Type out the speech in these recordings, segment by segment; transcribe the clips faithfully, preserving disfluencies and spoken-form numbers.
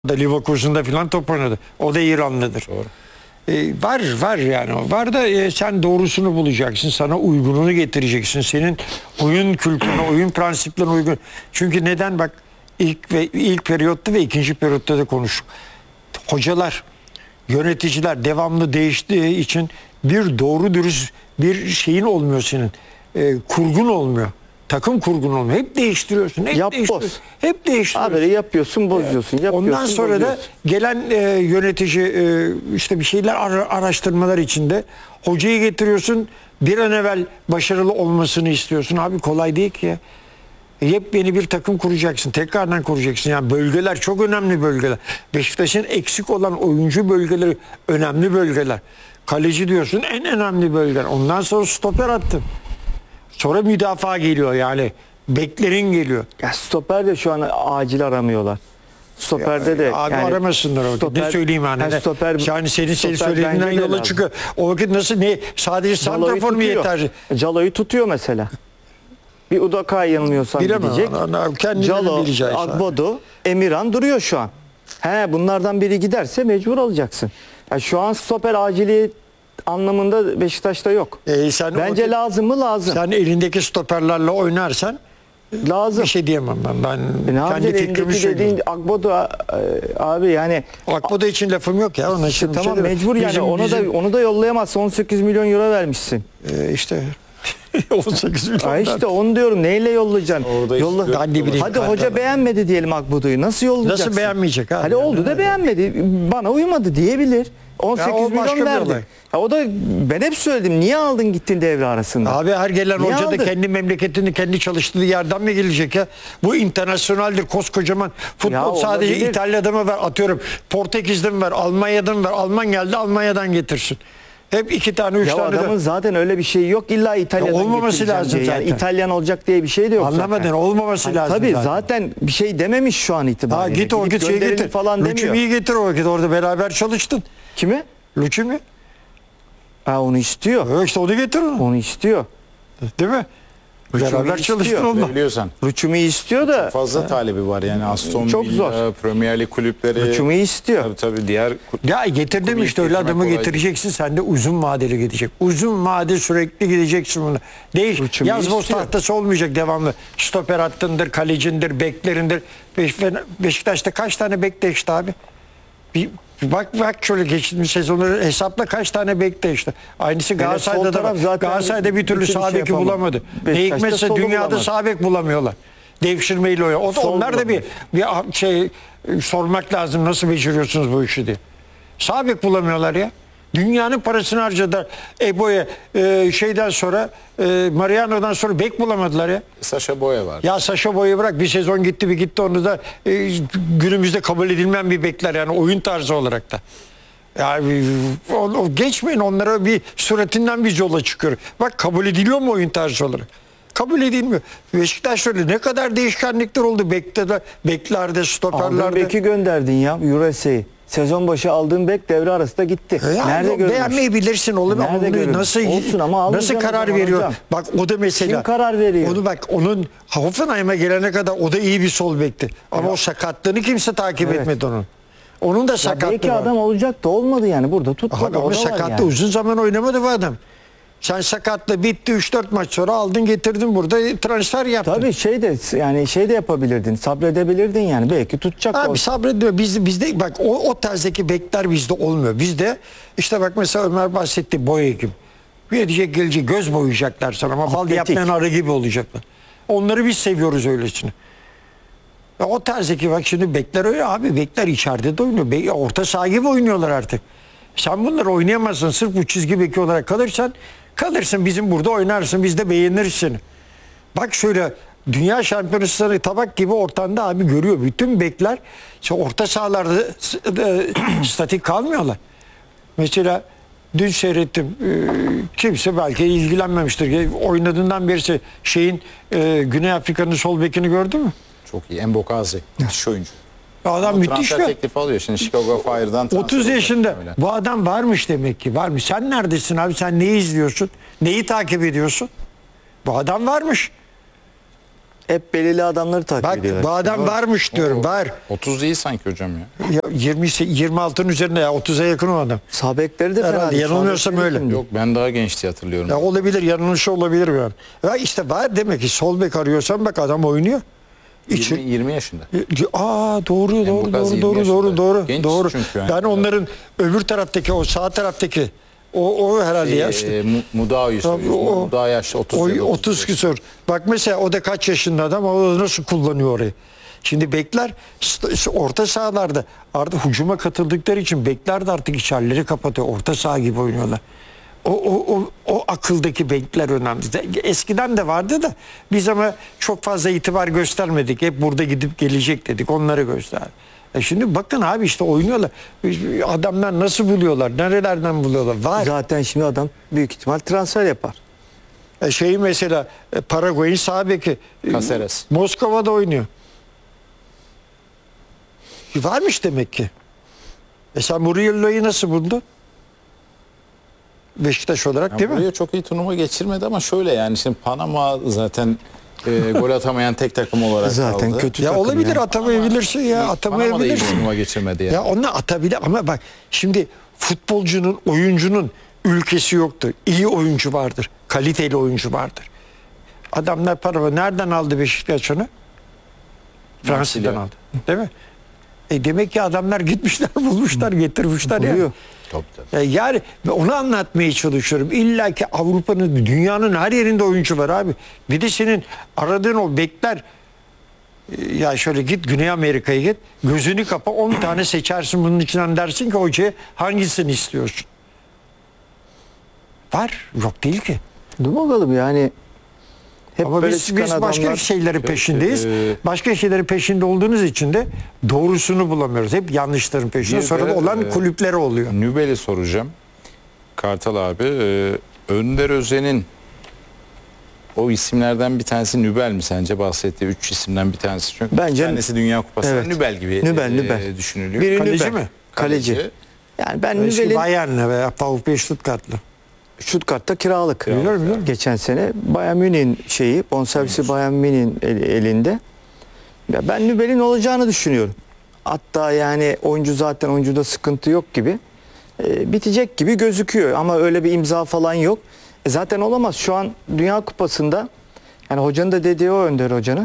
Leverkusen'da falan top oynadı. O da İranlıdır. Doğru. E, var var yani. Var da e, sen doğrusunu bulacaksın. Sana uygununu getireceksin. Senin oyun kültürüne, oyun prensiplerine uygun. Çünkü neden bak ilk ve ilk periyotta ve ikinci periyotta da konuştuk. Hocalar, yöneticiler devamlı değiştiği için bir doğru dürüst bir şeyin olmuyor senin. E, kurgun olmuyor. Takım kurgun olmuyor. Hep değiştiriyorsun. Hep Yap, değiştiriyorsun. boz. Hep değiştiriyorsun. Haberi yapıyorsun, bozuyorsun. Yapıyorsun, Ondan sonra bozuyorsun. da gelen e, yönetici e, işte bir şeyler ara- araştırmalar içinde hocayı getiriyorsun. Bir an evvel başarılı olmasını istiyorsun. Abi kolay değil ki ya. Yepyeni bir takım kuracaksın. Tekrardan kuracaksın. Yani bölgeler çok önemli bölgeler. Beşiktaş'ın eksik olan oyuncu bölgeleri önemli bölgeler. Kaleci diyorsun en önemli bölgeler. Ondan sonra stoper attın. Sonra müdafaa geliyor yani. Beklerin geliyor. Ya stoper de şu an acil aramıyorlar. Stoperde de Abi yani aramasınlar o vakit. stoper- Ne söyleyeyim yani? Ha, Ne- stoper- yani senin senin stoper söylediğinden bence de yola lazım. çıkıyor. O vakit nasıl ne sadece Calo'yu santrafor mu tutuyor. yeter? Calo'yu tutuyor mesela. Bir Udakay yanılmıyorsam Bilemem. gidecek. Ona- ona Kendini Calo, bileceğiz. Agbodo, Emirhan duruyor şu an. He, bunlardan biri giderse mecbur alacaksın. Ya şu an stoper aciliyet anlamında Beşiktaş'ta yok. Ee, sen Bence o- lazım mı? Lazım. Sen elindeki stoperlerle oynarsan lazım. bir şey diyemem ben. Ben E ne kendi yapacaksın? fikrimi Elindeki söylüyorum. dediğin Agbodo e, abi yani Akboda için lafım yok ya. Ona İşte şimdi bir tamam şey demiyorum. mecbur yani Bizim- onu bizim, da onu da yollayamazsın. on sekiz milyon euro vermişsin. e, işte on sekiz milyon. Ha işte onu diyorum. Neyle yollayacaksın? Orada Yolla. işte Ben de bileyim. Hadi hoca beğenmedi diyelim Akbudu'yu. Nasıl yollayacaksın? Nasıl beğenmeyecek abi? Hadi oldu da beğenmedi. Bana uymadı diyebilir. on sekiz Ya o başka milyon bir verdi. olay. Ha o da ben hep söyledim. Niye aldın gittin devre arasında? Abi her gelen Niye hoca da aldın? kendi memleketini, kendi çalıştığı yerden mi gelecek ya? Bu internasyoneldir, koskocaman. Futbol Ya sadece olabilir. İtalya'da mı ver? Atıyorum Portekiz'de mi ver? Almanya'da mı ver? Alman geldi, Almanya'dan getirsin. Hep iki tane, üç Ya tane adamın de. zaten öyle bir şey yok. İlla İtalya'dan Ya olmaması getireceğim lazım diye. Yani zaten. İtalyan olacak diye bir şey de yok Anlamadın, zaten. olmaması Hayır, lazım tabii zaten. zaten. bir şey dememiş şu an Ha, itibariyle. git o Gidip git şey gönderelim getir. falan demiyor. Lüçümü'yü getir o vakit. Orada beraber çalıştın. Kimi? Lüçümü. Ha onu istiyor. Ha, işte onu getir onu. Onu istiyor. Değil mi? Lüçümü'yü Beraber istiyor. çalıştın onunla. Biliyorsan. Rüçümü istiyor da Fazla talebi var yani Aston Çok Villa, zor. Premier Lig kulüpleri. Rüçümü istiyor. Tabii tabii diğer Ya getirdim Tabii işte öyle getirmek adamı kolay getireceksin sen de uzun vadeli gidecek. Uzun vade sürekli gideceksin bunu. Değiş. Rüçümü Yaz boz istiyor. tahtası olmayacak devamlı. Stoper hattındır, kalecindir, beklerindir. Beş, Beşiktaş'ta kaç tane bek değişti abi? Bir, bir bak bak şöyle geçtiğimiz sezonları hesapla kaç tane bek değişti. Aynısı Galatasaray'da sol da var. taraf zaten Galatasaray'da bir türlü bir türlü sağ şey beki yapamadı. bulamadı. Ne Beşiktaş'ta hikmetse solu dünyada bulamadı. sağ bek bulamıyorlar. Devşirmeyle oynuyor. O da Sol onlar da bir, bir şey e, sormak lazım nasıl beceriyorsunuz bu işi diye. Sağ bek bulamıyorlar ya. Dünyanın parasını harcadılar. Ebo'ya e, şeyden sonra e, Mariano'dan sonra bek bulamadılar ya. Saşa Boya var. Ya Saşa Boy'u bırak bir sezon gitti bir gitti onu da e, günümüzde kabul edilmeyen bir bekler yani oyun tarzı olarak da. Yani o, o, geçmeyin onlara bir suretinden bir yola çıkıyor. Bak kabul ediliyor mu oyun tarzı olarak? Kabul edilmiyor. Beşiktaş öyle ne kadar değişkenlikler oldu bekte, beklerde, Aldığın stoperlerde. beki gönderdin ya U S A'yı. Sezon başı aldığın bek devre arasında gitti. Ya Nerede yok, görülmüş? beğenmeyebilirsin oğlum ama Nerede bunu görülmüş? nasıl Olsun ama aldın nasıl canım karar zaman veriyor? hocam. Bak o da mesela. Kim karar veriyor? Onu bak onun Hoffenheim'e gelene kadar o da iyi bir sol bekti. Ama o sakatlığını kimse takip Evet. etmedi onun. Onun da Ya sakatlığı belki var. adam olacak da olmadı yani burada tutmadı. Abi o ama da var sakatlı yani. uzun zaman oynamadı bu adam. Sen sakatla bitti üç dört maç sonra aldın getirdin burada transfer yaptın. Tabii şey de yani şey de yapabilirdin. Sabredebilirdin yani. Belki tutacak. Abi o. sabrediyor. Bizde, bizde bak o, o tarzdaki bekler bizde olmuyor. Bizde işte bak mesela Ömer bahsetti boya gibi. Bir diyecek gelecek göz boyayacaklar sana ama bal Atletik. yapmayan arı gibi olacaklar. Onları biz seviyoruz öylesini. Ya o tarzdaki bak şimdi bekler öyle abi. Bekler içeride de oynuyor. Be- orta saha gibi oynuyorlar artık. Sen bunları oynayamazsın. Sırf bu çizgi beki olarak kalırsan kalırsın bizim burada oynarsın. Biz de beğeniriz seni. Bak şöyle dünya şampiyonası tabak gibi ortamda abi görüyor. Bütün bekler işte orta sahalarda s- e, statik kalmıyorlar. Mesela dün seyrettim. E, kimse belki ilgilenmemiştir. Oynadığından beri şeyin e, Güney Afrika'nın sol bekini gördü mü? Çok iyi. Embokazi. Müthiş oyuncu. Adam Ama müthiş transfer ya. teklifi alıyor. Şimdi Chicago Fire'dan transfer otuz olacak yaşında. öyle. Bu adam varmış demek ki. Varmış. Sen neredesin abi? Sen neyi izliyorsun? Neyi takip ediyorsun? Bu adam varmış. hep belirli adamları takip Bak ediyorlar. bu adam varmış diyorum, var. otuz değil sanki hocam ya. Ya yirmi, yirmi altının üzerinde ya, otuza yakın o adam. Sağ bekleri de fena Herhalde, değil. yanılmıyorsam Sağ bekleri öyle. kimdi? Yok ben daha genç diye hatırlıyorum. Ya olabilir, yanılmış olabilir yani. Ya işte var demek ki, sol bek arıyorsan bak adam oynuyor. İçin, yirmi, yirmi yaşında. Aa doğru doğru Emre Gazi doğru yirmi doğru yaşında. doğru doğru Genç doğru. çünkü yani. Yani onların öbür taraftaki, o sağ taraftaki o o herhalde yaşlı. Ee, Mu- Muda'yı Tabii, söylüyorsun. o- Muda yaşlı otuz O ya da otuz beş. küsur. Bak mesela o da kaç yaşında adam, o da nasıl kullanıyor orayı. Şimdi bekler st- orta sahalarda artık hücuma katıldıkları için bekler de artık içerileri kapatıyor. Orta saha gibi oynuyorlar. O, o, o, o akıldaki bekler önemli. Eskiden de vardı da biz ama çok fazla itibar göstermedik. Hep burada gidip gelecek dedik. Onları göster. E şimdi bakın abi işte oynuyorlar. Adamlar nasıl buluyorlar? Nerelerden buluyorlar? Var. Zaten şimdi adam büyük ihtimal transfer yapar. E Şey mesela e, Paraguay'ın sağ beki e, Caceres. Moskova'da oynuyor. Varmış demek ki. E sen Muriello'yu nasıl buldun? Beşiktaş olarak Yani değil mi? buraya çok iyi turnuva geçirmedi ama şöyle yani şimdi Panama zaten e, gol atamayan tek takım olarak Zaten kaldı. kötü Ya takım olabilir, ya. atamayabilirsin ya, Panama'da iyi bir atamayabilirsin. turnuva geçirmedi yani. Ya onu atabilir ama bak şimdi futbolcunun, oyuncunun ülkesi yoktur. İyi oyuncu vardır. Kaliteli oyuncu vardır. Adamlar para nereden aldı Beşiktaş onu? Fransa'dan Marsilya. aldı. Değil mi? E demek ki adamlar gitmişler, bulmuşlar, getirmişler ya. Buluyor. Tabii, tabii. E Yani onu anlatmaya çalışıyorum. İlla ki Avrupa'nın, dünyanın her yerinde oyuncu var abi. Bir de senin aradığın o bekler, e, ya şöyle git Güney Amerika'ya git, gözünü kapa, on tane seçersin bunun içinden, dersin ki hocaya hangisini istiyorsun? Var, yok değil ki. Dur bakalım yani. Hep Ama böyle biz, çıkan biz başka adamlar- şeylerin peşindeyiz. e, Başka şeylerin peşinde olduğunuz için de doğrusunu bulamıyoruz. Hep yanlışların peşinde. Bir Sonra de, da olan e, kulüplere oluyor. Nübel'i soracağım. Kartal abi. E, Önder Özen'in o isimlerden bir tanesi Nübel mi sence, bahsettiği üç isimden bir tanesi? Çünkü Bence- bir tanesi Dünya Kupası'nda Evet. Nübel gibi Nübel, e, Nübel. düşünülüyor. Biri Kaleci Nübel. mi? Kaleci. Yani ben Eski Nübel'in Bayern'le veya VfB Stuttgart'lı. Stuttgart'ta kiralık. Biliyorum, biliyorum. Geçen sene Bayern Münih'in şeyi, bonservisi Bayern Münih'in el- elinde. Ya ben Nübel'in olacağını düşünüyorum. Hatta yani oyuncu, zaten oyuncuda sıkıntı yok gibi. E, bitecek gibi gözüküyor ama öyle bir imza falan yok. E, zaten olamaz. Şu an Dünya Kupası'nda, yani hocanın da dediği o, Önder Hoca'nın.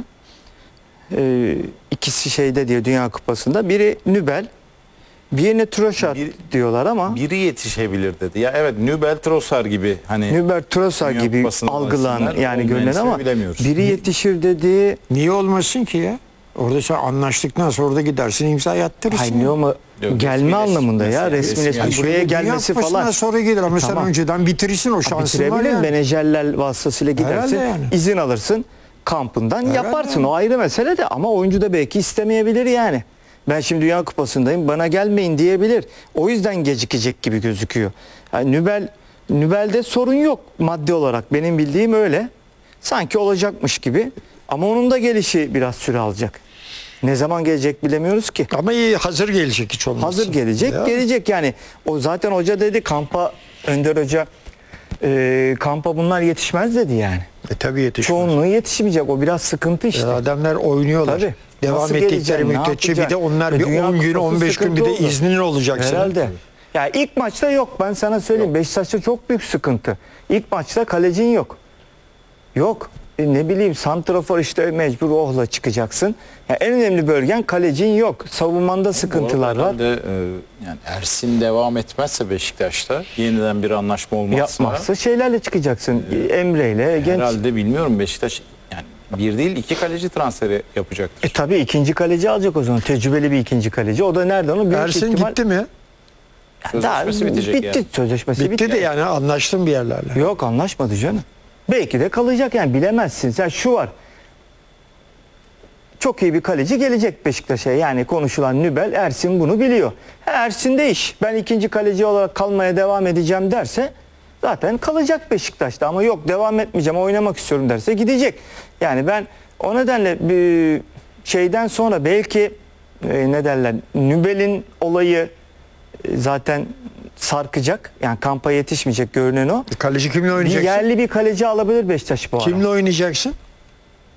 E, ikisi şeyde diyor Dünya Kupası'nda. Biri Nübel, birine Trossard Bir- diyorlar ama Biri yetişebilir dedi. Ya evet, Nübel Trossard gibi hani Nübel Trossard Dünya gibi Kupası'nda algılan, oynasınlar, yani görünen olmayan ama ismi bilemiyoruz. biri yetişir dediği, Niye olmasın ki ya? Orada sen anlaştıktan sonra da gidersin, imza attırırsın. hayır ne ama Yok, gelme resmileş- anlamında ya, mesela resmileşme, resmi- buraya Dünya gelmesi Kupası'ndan falan. sonra gelir ama sen Tamam. önceden bitirirsin, o şansın var Bitirebilir, ya. menajerler vasıtasıyla gidersin, Herhalde yani. izin alırsın, kampından Herhalde yaparsın. yani. O ayrı mesele de, ama oyuncu da belki istemeyebilir yani. Ben şimdi Dünya Kupası'ndayım, bana gelmeyin diyebilir. O yüzden gecikecek gibi gözüküyor. Yani Nübel, Nübel'de sorun yok maddi olarak, benim bildiğim öyle. Sanki olacakmış gibi, ama onun da gelişi biraz süre alacak. Ne zaman gelecek bilemiyoruz ki. Ama iyi, hazır gelecek hiç olmazsa. Hazır gelecek, Ya. gelecek yani. O zaten hoca dedi, kampa, Önder Hoca e, kampa bunlar yetişmez dedi yani. E tabii yetişmez. Çoğunluğu yetişmeyecek, o biraz sıkıntı işte. Ya adamlar oynuyorlar. Tabii. Devam Nasıl ettikleri geleceksin, ne müddetçe bir de yapacaksın? onlar Ve bir Dünya on gün Kupası on beş gün bir de sıkıntı oldu. iznin olacak senin. Herhalde. Ya ilk maçta yok, ben sana söyleyeyim. Beşiktaş'ta çok büyük sıkıntı. İlk maçta kalecin yok. Yok. E ne bileyim, santrafor işte mecbur ohla çıkacaksın. Ya en önemli bölgen kalecin yok. Savunmanda sıkıntılar var. De, e, yani Ersin devam etmezse Beşiktaş'ta, yeniden bir anlaşma olmazsa, Yapmazsa şeylerle çıkacaksın. Emre'yle, genç. herhalde bilmiyorum, Beşiktaş yani bir değil iki kaleci transferi yapacaktır. E tabii ikinci kaleci alacak o zaman. Tecrübeli bir ikinci kaleci. O da nereden? O büyük Ersin ihtimal... gitti mi? Sözleşmesi bitecek bitti. yani. Sözleşmesi Bitti bitti. de yani anlaştın bir yerlerle. Yok, anlaşmadı canım. Belki de kalacak, yani bilemezsin. Sen şu var. Çok iyi bir kaleci gelecek Beşiktaş'a. Yani konuşulan Nübel, Ersin bunu biliyor. Ha, Ersin de iş. Ben ikinci kaleci olarak kalmaya devam edeceğim derse zaten kalacak Beşiktaş'ta. Ama yok, devam etmeyeceğim, oynamak istiyorum derse gidecek. Yani ben o nedenle bir şeyden sonra belki e, ne derler, Nübel'in olayı e, zaten sarkacak. Yani kampa yetişmeyecek, görünen o. Kaleci kimle Bir oynayacaksın? yerli bir kaleci alabilir Beşiktaş bu ara. Kimle oynayacaksın?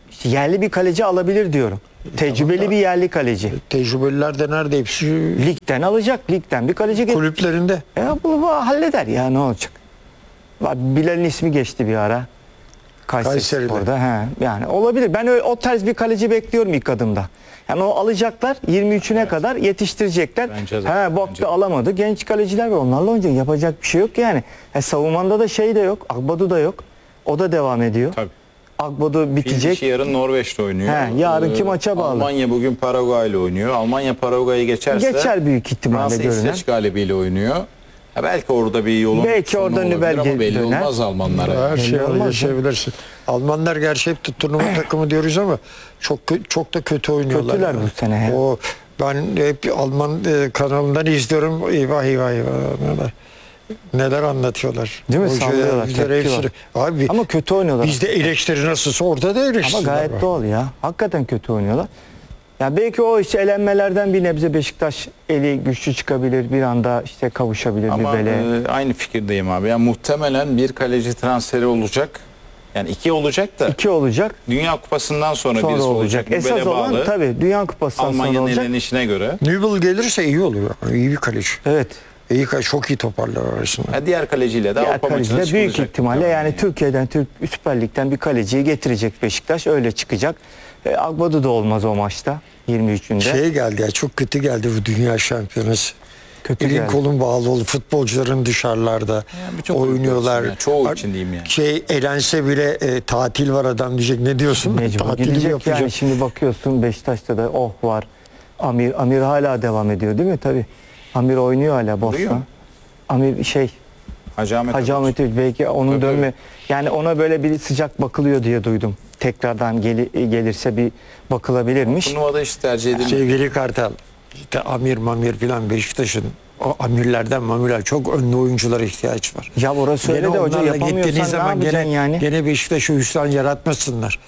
İşte yerli bir kaleci alabilir diyorum. Tecrübeli bir yerli kaleci. Tecrübeliler de nerede hepsi Ligden alacak. Ligden bir kaleci getir. kulüplerinde. Ya bunu, bunu halleder ya, ne olacak? Bak, Bilal'in ismi geçti bir ara. Kayseri Kayseri'de. Spor'da. He, yani olabilir. Ben öyle, o tarz bir kaleci bekliyorum ilk adımda. Yani o alacaklar yirmi üçüne kadar yetiştirecekler. Bence de, He, bu bence de. alamadı. Genç kaleciler var. Onlarla oynayacak. Yapacak bir şey yok yani. He, savunmanda da şey de yok. Akbadu da yok. O da devam ediyor. Tabii. Akbadu bitecek. Fil yarın Norveç'te oynuyor. He, yarınki Ee, maça bağlı. Almanya bugün Paraguay ile oynuyor. Almanya Paraguay'ı geçerse Geçer büyük ihtimalle Fransa görünen. İsveç galibiyle oynuyor. Ha, belki orada bir yolun Belki sonu orada olabilir Nübel ama belli döner. olmaz Almanlara. Her Belli şeyi olmaz geçebilirsin. Almanlar gerçi hep de turnuva takımı diyoruz ama çok kö- çok da kötü oynuyorlar. Kötüler yani. bu sene he. O ben hep Alman e, kanalından izliyorum. Eyvah eyvah eyvah. Neler, neler anlatıyorlar. Değil mi? Hoca, Sallıyorlar, bizler tepki hepsini- var. Abi Ama kötü oynuyorlar. bizde eleştiri nasılsa orada da Ama eleştiriler gayet var. doğal ya. Hakikaten kötü oynuyorlar. Ya belki o işte elenmelerden bir nebze Beşiktaş eli güçlü çıkabilir. Bir anda işte kavuşabilir Ama bir bele. e, aynı fikirdeyim abi. Yani muhtemelen bir kaleci transferi olacak. Yani iki olacak da İki olacak. Dünya Kupası'ndan sonra, Sonra birisi olacak. olacak. Esas Nübel'e olan bağlı. tabii Dünya Kupası'ndan sonra Almanya'nın olacak. elenişine göre. Nübel gelirse iyi oluyor. İyi bir kaleci. Evet. İyi kaleci. Çok iyi toparlar arasında. Ya diğer kaleciyle de Diğer Avrupa maçına kaleci de büyük çıkılacak. ihtimalle yani Türkiye'den, Türk Süper Lig'den bir kaleciyi getirecek Beşiktaş. Öyle çıkacak. E, Akbadu da olmaz o maçta. yirmi üçünde. Şey geldi ya, çok kötü geldi bu dünya şampiyonası. Kötü Elin geldi. kolun bağlı oldu. Futbolcuların dışarılarda Yani birçok oynuyorlar. ülke için yani, çoğu Ar- için diyeyim yani. Şey elense bile e, tatil var, adam diyecek ne diyorsun? Mecbur Tatil mi gidecek yapacağım? yani. Şimdi bakıyorsun Beşiktaş'ta da oh var. Amir Amir hala devam ediyor değil mi? Tabii. Amir oynuyor hala Duruyor Bosna. mu? Amir şey Hacı Ahmet Hacı Atatürk. Ahmet Hoca, belki onun Tabii, dönme yani ona böyle bir sıcak bakılıyor diye duydum. Tekrardan geli, gelirse bir bakılabilirmiş. Turnuvada hiç tercih edilmiyor. Sevgili Kartal, işte Amir Mamir filan Beşiktaş'ın o amirlerden mamirler çok önlü oyunculara ihtiyaç var. Ya orası öyle Gene de hoca, onlarla yapamıyorsan gittiğiniz ne zaman yapacaksın gene, yani? gene Beşiktaş'a hüsran yaratmasınlar.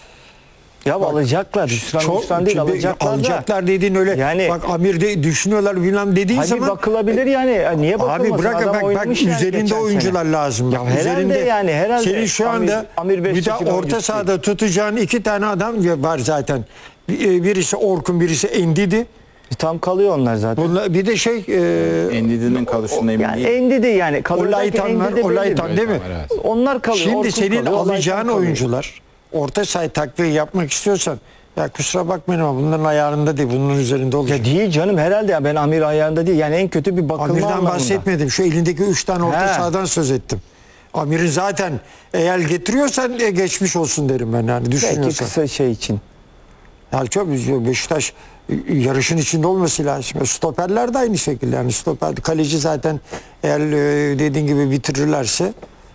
Ya alacaklar. Hüsran hüsran değil, şimdi alacaklar da. alacaklar dediğin öyle Yani- bak Amir de düşünüyorlar bilmem dediğin Hadi zaman bakılabilir yani. Ya niye bakılmasın? abi bırak Adam bak bak oynamış yani üzerinde geçen oyuncular sene. lazım. Ya Bak, herhalde üzerinde yani, herhalde. senin şu Amir- anda Amir bir de Beşiktaş'ın orta oyuncusu sahada tutacağın iki tane adam var zaten. Bir- Birisi Orkun, birisi Endidi. Tam kalıyor onlar zaten. Bunlar bir de şey e, Endidi'nin kalışına emin Yani değilim. Endi de yani kalıyor. Olaytan var. Olaytan değil mi? Evet. Onlar kalıyor. Şimdi Orkun senin kalıyor, Olaytan alacağın kalıyor. oyuncular orta saha takviye yapmak istiyorsan ya kusura bakmayın ama bunların ayarında değil, bunun üzerinde olacak. Ya değil canım herhalde ya, ben Amir ayağında değil. Yani en kötü bir bakılma Amir'den anlamında. bahsetmedim. Şu elindeki üç tane orta He. sahadan söz ettim. Amir'in zaten eğer getiriyorsan e, geçmiş olsun derim ben yani Belki düşünüyorsan. kısa şey için. Yani çok Beşiktaş e, yarışın içinde olması lazım. Stoperler de aynı şekilde yani stoper kaleci zaten eğer e, dediğin gibi bitirirlerse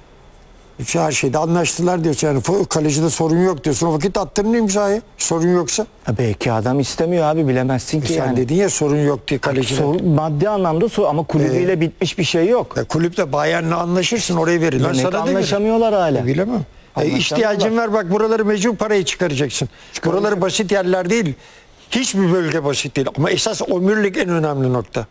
her şeyde anlaştılar diyorsun yani kalecide sorun yok diyorsun. O vakit attırın imzayı. Sorun yoksa. Ha belki adam istemiyor abi, bilemezsin ki Sen yani. dedin ya sorun yok diye kalecide. Sor- maddi anlamda sor ama kulübüyle bitmiş bir şey yok. E, kulüple Bayern'le anlaşırsın orayı verir. Lan Demek sana da verir. anlaşamıyorlar hala. E, bilemem. E, Anlaşamıyorlar. ihtiyacın var bak buraları mecbur parayı çıkaracaksın. Buraları basit yerler değil. Hiçbir bölge basit değil. Ama esas omurilik en önemli nokta.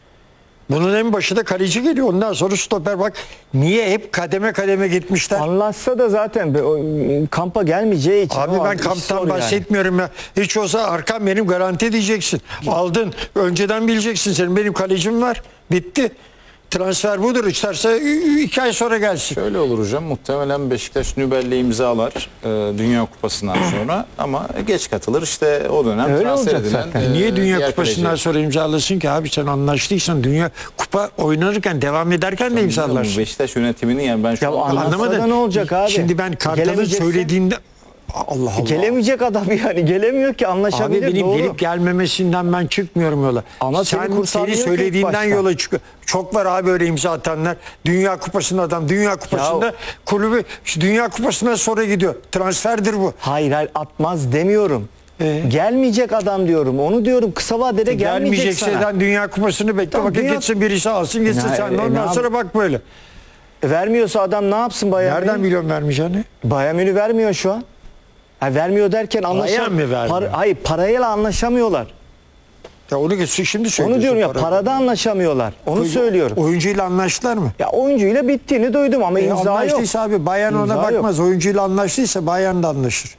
Bunun en başı da kaleci geliyor. Ondan sonra stoper bak. Niye hep kademe kademe gitmişler? Anlaşsa da zaten be- o, kampa gelmeyeceği için. Abi o ben iş kamptan zor yani. bahsetmiyorum ya. Hiç olsa arkam benim garanti diyeceksin. Aldın. Önceden bileceksin senin. Benim kalecim var. Bitti. Transfer budur. İsterse iki ay sonra gelsin. Şöyle olur hocam, muhtemelen Beşiktaş Nübel'le imzalar e, Dünya Kupası'ndan sonra ama geç katılır. İşte o dönem Öyle transfer olacak edilen. zaten. e, Niye Dünya diğer Kupası'ndan kaleci. sonra imzalasın ki abi, sen anlaştıysan Dünya Kupa oynanırken devam ederken de Bu imzalarsın. Beşiktaş yönetimini yani ben şu Ya an anlatsa Anlamadın. da ne olacak abi? Şimdi ben Kartal'ın Gelemeyecekse- söylediğinde Allah Allah. Gelemeyecek adam yani, gelemiyor ki, Abi anlaşabilir, benim doğru. gelip gelmemesinden ben çıkmıyorum yola. Ama seni sen kurtarmıyor seni ki söylediğinden ilk başta. yola çıkıyor. Çok var abi öyle imza atanlar. Dünya Kupası'nda adam Dünya Kupası'nda Ya- kulübü şu Dünya Kupası'ndan sonra gidiyor. Transferdir bu. Hayır hayır, atmaz demiyorum. Ee? Gelmeyecek adam diyorum. Onu diyorum, kısa vadede gelmeyecek Gelmeyecekse sana. sen Dünya Kupası'nı bekle. Tamam, Bakın Dünya- gitsin birisi alsın gitsin Ya, sen. e, Ondan ne sonra yap- bak böyle. E, Vermiyorsa adam ne yapsın Bayern Nereden Münih? biliyorum vermeyeceğini? Bayern Münih vermiyor şu an. Ha, vermiyor derken Bayern anlaşam mi vermiyor? Par- hayır, parayla anlaşamıyorlar. Ya onu geç- şimdi söylüyorsun. Onu diyorum ya, para- parada anlaşamıyorlar. Onu Oyuncu- söylüyorum. Oyuncuyla anlaştılar mı? Ya oyuncuyla bittiğini duydum ama E, imza yok. anlaştıysa abi Bayern ona İmza yok. bakmaz. Oyuncuyla anlaştıysa Bayern de anlaşır.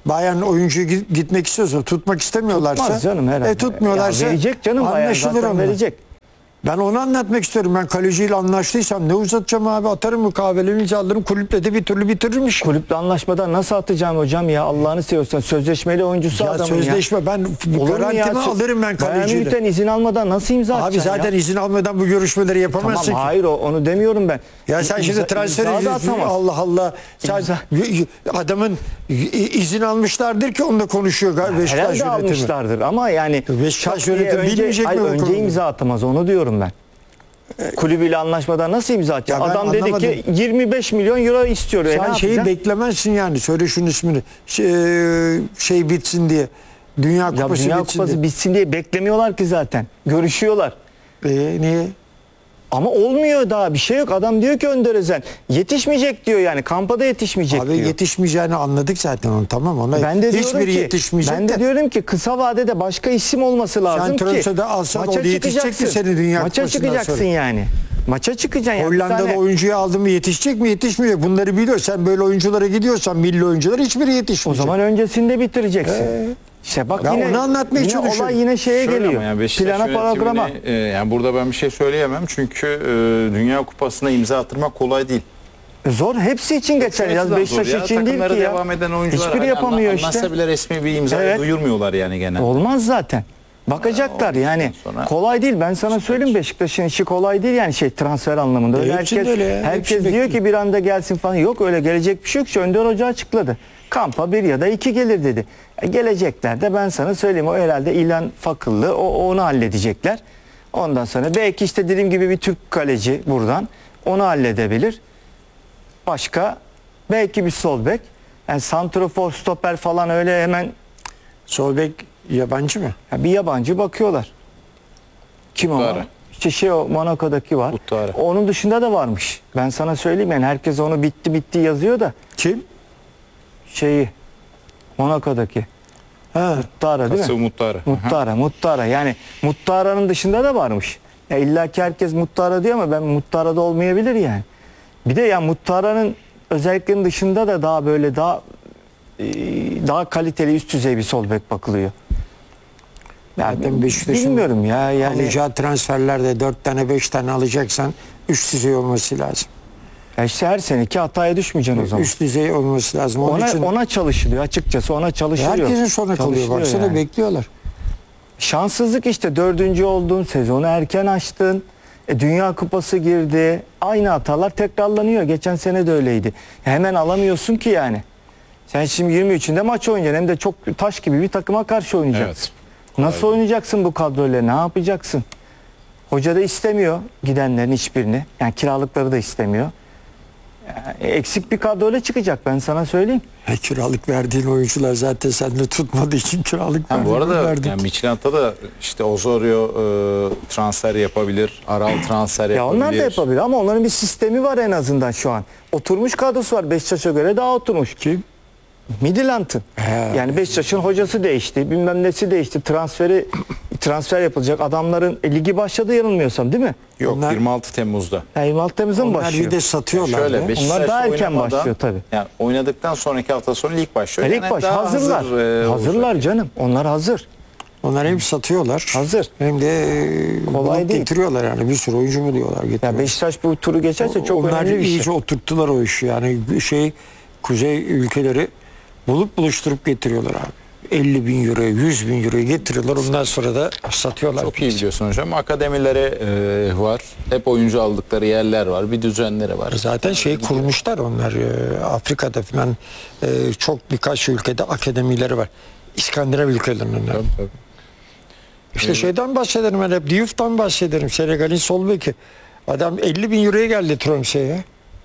Bayern oyuncuyu git- gitmek istiyorsa, tutmak istemiyorlarsa. Tutmaz canım herhalde. E tutmuyorlarsa Ya verecek canım, Bayern anlaşılır zaten ama. verecek. Ben onu anlatmak istiyorum. Ben kaleciyle anlaştıysam ne uzatacağım abi? Atarım bu kahvelerimi alırım, kulüple de bir türlü bitiririm işi. Kulüple anlaşmadan nasıl atacağım hocam ya, Allah'ını seviyorsan, sözleşmeli oyuncusu Ya adamın ya. sözleşme ben bu Olur mu ya? garantimi alırım ben Bayern kaleciyle. Münih'ten izin almadan nasıl imza Abi atacaksın zaten ya? izin almadan bu görüşmeleri yapamazsın Tamam, ki. hayır o, onu demiyorum ben. Ya sen şimdi İmza- transfer imza da ediyorsun. atamaz. Allah Allah. Sen İmza- y- y- adamın y- izin almışlardır ki onunla konuşuyor gal- Beşiktaş Herhalde yönetimi. almışlardır ama yani Beşiktaş şak diye yönetimi önce, bilmeyecek mi hayır, bu önce konuda? imza atamaz, onu diyorum ben. Kulübüyle anlaşmadan nasıl imza atacak? Ya ben Adam dedi ki anlamadım. yirmi beş milyon euro istiyor. E, Sen ne şeyi yapacaksın? beklemezsin yani. Söyle şunun ismini. Şey, şey bitsin diye. Dünya Ya Kupası Dünya bitsin Kupası diye. bitsin diye beklemiyorlar ki zaten. Görüşüyorlar. E, niye? Ama olmuyor, daha bir şey yok. Adam diyor ki Önder Özen yetişmeyecek diyor, yani kampa da yetişmeyecek Abi diyor. yetişmeyeceğini anladık zaten onu, tamam ona. Ben de diyorum hiçbiri ki yetişmeyecek ben de de. diyorum ki kısa vadede başka isim olması lazım ki. Tromsø'da alsan maça o da yetişecek mi çıkacaksın. senin Dünya Maça Kupası'ndan çıkacaksın sonra? yani. Maça çıkacaksın yani. Bir Hollanda'da tane- oyuncuyu aldın mı yetişecek mi yetişmeyecek? Bunları biliyor. Sen böyle oyunculara gidiyorsan milli oyuncular hiçbiri O yetişmeyecek. zaman öncesinde bitireceksin. İşte bak Ben yine, onu anlatmaya yine çalışıyorum. olay yine şeye Şöyle geliyor. ama yani Beşiktaş Plana programa. yönetimini, e, yani burada ben bir şey söyleyemem çünkü e, Dünya Kupası'na imza attırmak kolay değil. Zor, hepsi için geçerli. Yaz Yönetimi Beşiktaş zor ya. için değil Takımları ki ya. devam eden oyuncular Hiçbiri hani yapamıyor anla- işte. Anlatsa bile resmi bir imzayı Evet. duyurmuyorlar yani genelde. Olmaz zaten. Bakacaklar Ya, yani. sonra- Kolay değil. Ben sana söyleyeyim, Beşiktaş'ın işi kolay değil yani, şey transfer anlamında. Öyle hepsi herkes de öyle ya. herkes Hepsi diyor bekliyor. ki bir anda gelsin falan. Yok, öyle gelecek bir şey yok. Şu Önder Hoca açıkladı. Kampa bir ya da iki gelir dedi. E, gelecekler de ben sana söyleyeyim, o herhalde İlhan Fakıllı, o onu halledecekler. Ondan sonra belki işte dediğim gibi bir Türk kaleci buradan onu halledebilir. Başka belki bir sol bek. Yani santrofor, stoper falan öyle hemen. Sol bek yabancı mı? Ya bir yabancı bakıyorlar. Kim o? Uttara. İşte şey, o Monaco'daki var. Uttara. Onun dışında da varmış. Ben sana söyleyeyim yani, herkes onu bitti bitti yazıyor da Kim? şeyi Monaco'daki Ha. Muttara değil Kası mi? Muttara. Muttara, Muttara. Yani Muttara'nın dışında da varmış. Ya illa ki herkes Muttara diyor ama ben Muttara'da olmayabilir yani. Bir de ya Muttara'nın özelliklerinin dışında da daha böyle daha e, daha kaliteli, üst düzey bir sol bek bakılıyor. Ya Zaten Beşiktaş'ın bilmiyorum ya yani. alacağı transferlerde dört tane beş tane alacaksan üst düzey olması lazım. Ya işte her seneki hataya düşmeyeceksin o zaman. Üst düzey olması lazım. Onun Ona, için ona çalışılıyor açıkçası, ona çalışılıyor. herkesin sona kalıyor. Çalışılıyor Baksana yani. bekliyorlar. Şanssızlık işte, dördüncü oldun, sezonu erken açtın. E, Dünya Kupası girdi. Aynı hatalar tekrarlanıyor. Geçen sene de öyleydi. Hemen alamıyorsun ki yani. Sen şimdi yirmi üçünde maç oynayacaksın. Hem de çok taş gibi bir takıma karşı oynayacaksın. Evet. Nasıl oynayacaksın bu kadroyla? Ne yapacaksın? Hoca da istemiyor gidenlerin hiçbirini. Yani kiralıkları da istemiyor. Yani eksik bir kadroyla çıkacak, ben sana söyleyeyim. Ha, kiralık verdiğin oyuncular zaten sende tutmadığı için kiralık Ha, bu arada verdin. yani Michelang'da da işte Osorio e, transfer yapabilir, Aral transfer Ya yapabilir. onlar da yapabilir ama onların bir sistemi var en azından şu an. Oturmuş kadrosu var, Beşiktaş'a göre daha oturmuş. Kim? Midland'ın. He. Yani Beşiktaş'ın hocası değişti, bilmem nesi değişti. Transferi transfer yapılacak adamların e, ligi başladı yanılmıyorsam, değil mi? Yok, Onlar- yirmi altı Temmuz'da. Yani yirmi altı Temmuz'da mı Onlar başlıyor? bir de satıyorlar. Şöyle da. Beşiktaş Onlar daha erken oynamadan- başlıyor tabii. Yani oynadıktan sonraki hafta sonu lig başlıyor. Ya lig Yani baş daha hazırlar. hazır, e, hazırlar olacak. canım. Onlar hazır. Onlar hem satıyorlar. Hazır. Hem de e, Kolay bulup değil. getiriyorlar yani. Bir sürü oyuncu buluyorlar. Ya Getiriyorlar. Beşiktaş bu turu geçerse çok Onlar önemli bir iyice şey. oturttular o işi. Yani şey kuzey ülkeleri bulup buluşturup getiriyorlar abi. elli bin euro, yüz bin euro getiriyorlar. Ondan sonra da satıyorlar. Çok iyi biliyorsun hocam. Akademileri e, var. Hep oyuncu aldıkları yerler var. Bir düzenleri var. Zaten şey kurmuşlar onlar. e, Afrika'da falan e, çok birkaç ülkede akademileri var. İskandinav ülkelerinin. Tabii, tabii. İşte şeyden bahsederim ben hep. Diouf'tan bahsederim. Senegal'in sol beki. Adam elli bin euroya geldi Tromsø'ye.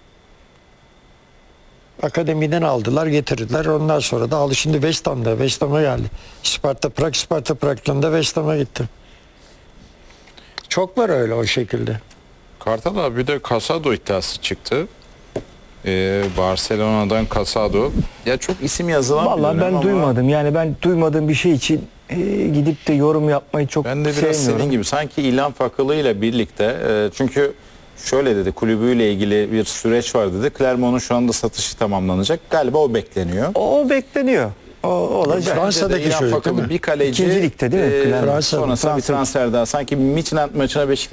Akademiden aldılar, getirdiler. Ondan sonra da aldı. Şimdi West Ham'da. West Ham'a geldi. Sparta Prag, Sparta Prag'dan da West Ham'a gitti. Çok var öyle o şekilde. Kartal abi bir de Casado iddiası çıktı. Ee, Barcelona'dan Casado. Ya çok isim yazılan bir Vallahi dönem ben ama duymadım. Yani ben duymadığım bir şey için e, gidip de yorum yapmayı çok Ben de biraz sevmiyorum. senin gibi sanki İlhan Fakılı ile birlikte e, çünkü şöyle dedi, kulübüyle ilgili bir süreç var dedi. Clermont'un şu anda satışı tamamlanacak. Galiba o bekleniyor. O, o bekleniyor. O olacak. Fransa'daki Bence de İlhan çocuk Fakılı değil mi? bir kaleci. İkinci ligde değil mi? e, Fransa'da. sonrasında bir Fransa'da. transfer daha. Sanki Midtjylland maçına Beşiktaş